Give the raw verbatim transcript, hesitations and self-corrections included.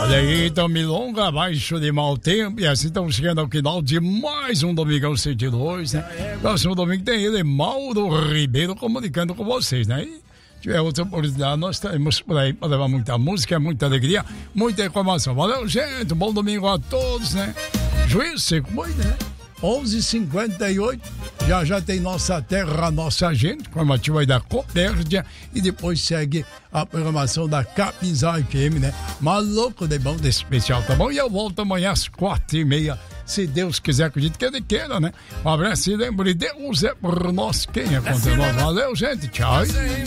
Olha aí, então, milonga abaixo de mau tempo. E assim estamos chegando ao final de mais um Domingão cento e dois, né? Próximo domingo tem ele, Mauro Ribeiro, comunicando com vocês, né? E tiver outra oportunidade, nós estaremos por aí para levar muita música, muita alegria, muita informação. Valeu, gente. Bom domingo a todos, né? Juiz Seco, né? onze e cinquenta e oito, já já tem Nossa Terra, Nossa Gente, informativo aí da Copérdia, e depois segue a programação da Capinzal F M, né? Maluco de bom desse especial, tá bom? E eu volto amanhã às quatro e meia, se Deus quiser, acredito que ele queira, né? Um abraço e lembre, Deus é por nós, quem é contra nós. Valeu, gente, tchau.